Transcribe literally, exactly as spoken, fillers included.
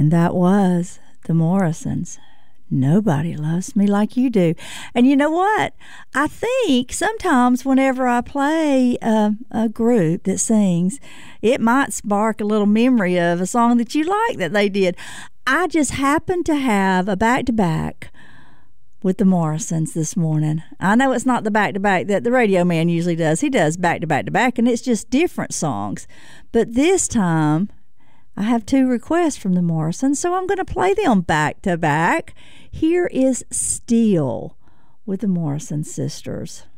And that was the Morrisons. Nobody loves me like you do. And you know what? I think sometimes whenever I play a, a group that sings, it might spark a little memory of a song that you like that they did. I just happened to have a back-to-back with the Morrisons this morning. I know it's not the back-to-back that the radio man usually does. He does back-to-back-to-back, and it's just different songs. But this time, I have two requests from the Morrisons, so I'm going to play them back-to-back. Here is Steel with the Morrison sisters.